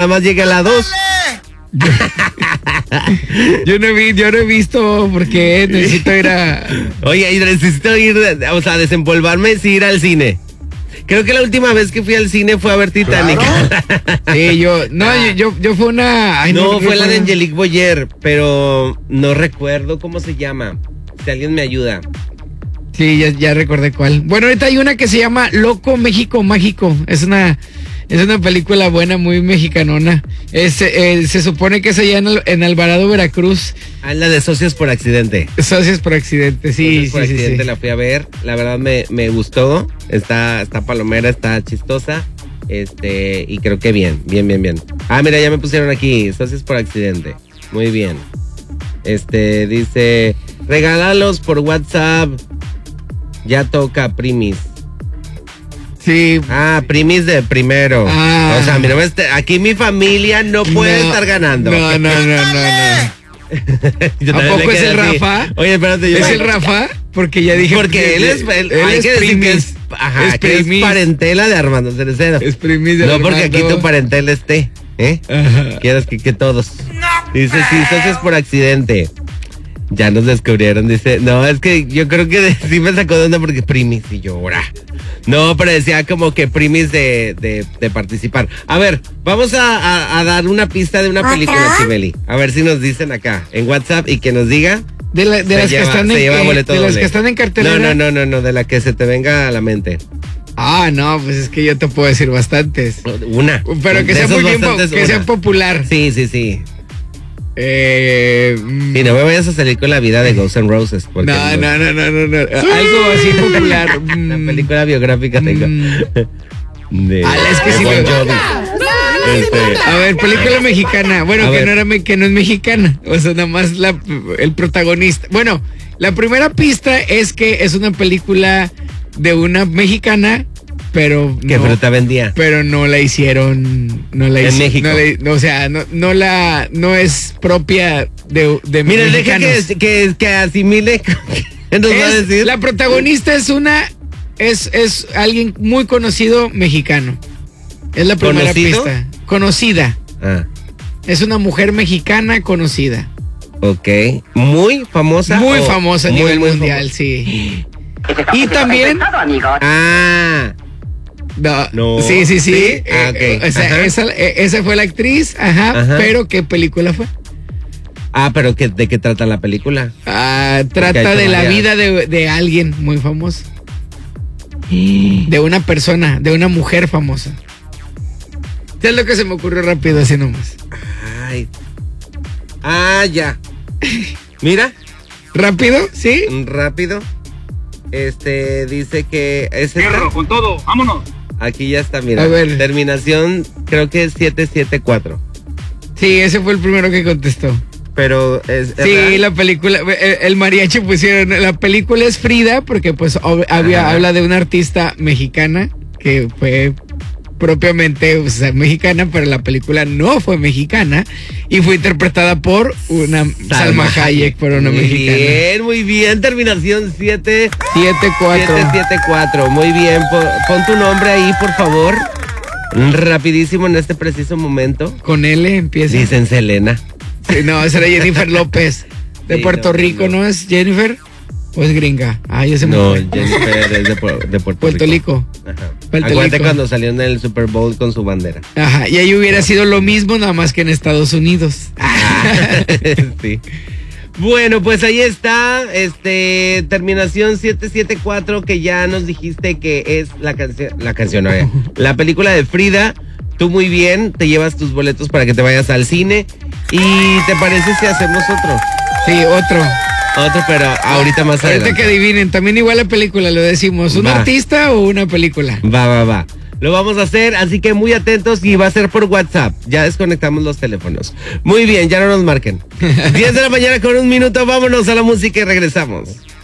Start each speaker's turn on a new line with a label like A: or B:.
A: nada más llegue a la 2.
B: Yo no he visto porque necesito ir a...
A: Oye, necesito ir, o sea, desempolvarme y ir al cine. Creo que la última vez que fui al cine fue a ver Titanic.
B: Claro. Sí, yo fue una... Ay,
A: no, fue la de Angelique Boyer, pero no recuerdo cómo se llama. Si alguien me ayuda.
B: Sí, ya recordé cuál. Bueno, ahorita hay una que se llama Loco México Mágico. Es una película buena, muy mexicanona. Se supone que es allá en Alvarado, Veracruz.
A: Ah, la de Socios por Accidente.
B: Socios por Accidente, sí.
A: Socios por Accidente. La fui a ver. La verdad me gustó. Está palomera, está chistosa. Y creo que bien. Ah, mira, ya me pusieron aquí. Socios por Accidente. Muy bien. Dice, regálalos por WhatsApp. Ya toca, primis.
B: Sí.
A: Ah, primis de primero. O sea, mira, aquí mi familia no puede estar ganando.
B: No. ¿A poco es el Rafa?
A: Oye, espérate.
B: ¿Es el Rafa? Porque ya dije...
A: Porque él es primis. Ajá, que es parentela de Armando Cerecero.
B: Es primis de Armando.
A: No, porque aquí tu parentela esté, ¿eh? Ajá. Quieras que todos. Dice, sí, socios por accidente. Ya nos descubrieron, dice. No, es que yo creo que sí me sacó de onda porque primis y llora. No, pero decía como que primis de participar. A ver, vamos a dar una pista de una película, Chibeli. A ver si nos dicen acá en WhatsApp y que nos diga.
B: De las que están en cartelera.
A: No, de la que se te venga a la mente.
B: Ah, no, pues es que yo te puedo decir bastantes.
A: Una.
B: Pero que sea muy bien, que sea popular.
A: Sí. Y no me vayas a salir con la vida de Guns N' Roses.
B: No. Algo así popular.
A: La película biográfica de
B: es que sí me A ver, película mexicana. Bueno, que no es mexicana. O sea, nada más el protagonista. Bueno, la primera pista es que es una película de una mexicana, pero
A: que fruta vendía.
B: Pero no la hicieron en
A: México.
B: No es propia de
A: Mira,
B: mexicanos.
A: Deja que asimile. ¿Qué nos va a decir?
B: La protagonista es alguien muy conocido mexicano. Es la primera pista. Conocida.
A: Ah.
B: Es una mujer mexicana conocida.
A: Ok. Muy famosa.
B: Muy famosa a nivel mundial, sí. Y también.
A: Ah.
B: No. Sí.
A: Ah, okay.
B: Esa fue la actriz, ajá. Pero ¿qué película fue?
A: Ah, pero ¿de qué trata la película?
B: Trata de la vida de alguien muy famoso. De una persona, de una mujer famosa. Es lo que se me ocurrió rápido, así nomás.
A: Ay. Ya. Mira.
B: ¿Rápido? ¿Sí?
A: Rápido. Dice que es
C: Fierro, con todo, vámonos.
A: Aquí ya está, mira.
B: A ver.
A: Terminación, creo que es 774.
B: Sí, ese fue el primero que contestó.
A: Pero es
B: sí, real. La película, el mariachi pusieron, la película es Frida porque pues habla de una artista mexicana que fue propiamente mexicana, pero la película no fue mexicana y fue interpretada por una Salma Hayek, por una mexicana.
A: Muy bien, terminación
B: 774.
A: 774, muy bien, pon tu nombre ahí, por favor. Rapidísimo en este preciso momento.
B: Con L empieza.
A: Dicen Selena.
B: Sí, no, esa era Jennifer López. De Puerto Rico, ¿no es Jennifer? ¿O es gringa? Ya se me fue.
A: Jennifer es de Puerto
B: Rico.
A: Ajá. Acuérdate cuando salió en el Super Bowl con su bandera.
B: Ajá, y ahí hubiera sido lo mismo, nada más que en Estados Unidos.
A: Sí. Bueno, pues ahí está, terminación 774, que ya nos dijiste que es la canción, la película de Frida. Tú muy bien, te llevas tus boletos para que te vayas al cine. ¿Y te parece si hacemos otro?
B: Sí, otro, pero
A: ahorita más adelante.
B: Ahorita que adivinen, también igual la película, lo decimos, ¿un artista o una película?
A: Va. Lo vamos a hacer, así que muy atentos y va a ser por WhatsApp. Ya desconectamos los teléfonos. Muy bien, ya no nos marquen. 10 de la mañana con 1 minuto, vámonos a la música y regresamos.